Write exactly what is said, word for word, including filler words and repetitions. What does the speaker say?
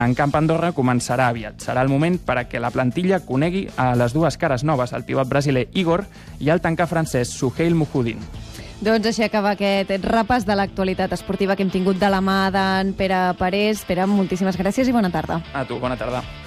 en Camp Andorra començarà aviat. Serà el moment per a que la plantilla conegui a les dues cares noves, el pivot brasiler Igor i el tancà francès Souheil Mouhoudine. Doncs així acaba aquest repàs de l'actualitat esportiva que hem tingut de la mà d'en Pere Parés. Pere, moltíssimes gràcies i bona tarda. A tu, bona tarda.